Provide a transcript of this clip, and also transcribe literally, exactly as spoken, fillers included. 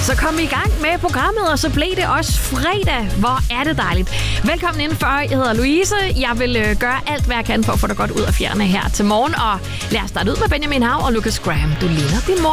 Så kom vi i gang med programmet, og så blev det også fredag. Hvor er det dejligt. Velkommen indenfor. Jeg hedder Louise. Jeg vil øh, gøre alt, hvad jeg kan for at få dig godt ud af fjerne her til morgen. Og lad os starte ud med Benjamin Hav og Lucas Graham. Du ligner din mor